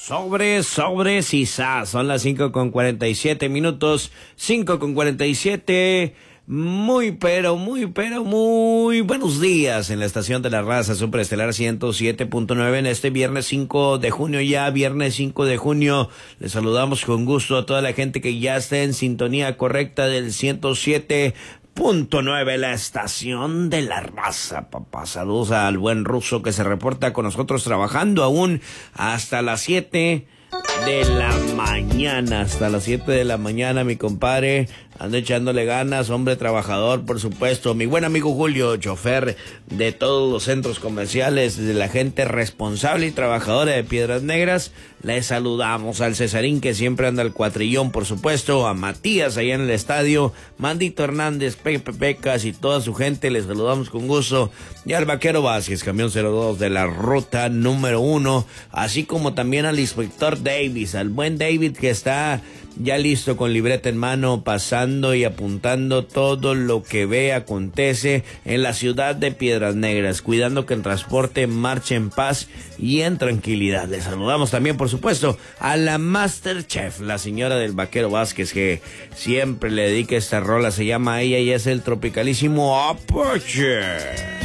Sobres y sa. Son las 5:47, 5:47. Muy buenos días en la estación de la raza Superestelar 107.9 en este viernes 5 de junio, viernes 5 de junio. Les saludamos con gusto a toda la gente que ya está en sintonía correcta del 107.9, la estación de la raza, papá. Saludos al buen ruso que se reporta con nosotros trabajando aún hasta las 7 de la mañana. Hasta las 7 de la mañana, mi compadre. Ando echándole ganas, hombre trabajador, por supuesto. Mi buen amigo Julio, chofer de todos los centros comerciales, de la gente responsable y trabajadora de Piedras Negras. Les saludamos al Cesarín, que siempre anda al cuatrillón, por supuesto. A Matías, allá en el estadio. Mandito Hernández, Pepe Pecas y toda su gente. Les saludamos con gusto. Y al Vaquero Vázquez, camión 02 de la ruta número 1. Así como también al inspector Davis, al buen David, que está ya listo con libreta en mano, pasando y apuntando todo lo que ve, acontece en la ciudad de Piedras Negras, cuidando que el transporte marche en paz y en tranquilidad. Les saludamos también, por supuesto, a la Masterchef, la señora del Vaquero Vázquez, que siempre le dedica esta rola. Se llama ella y es el tropicalísimo Apache.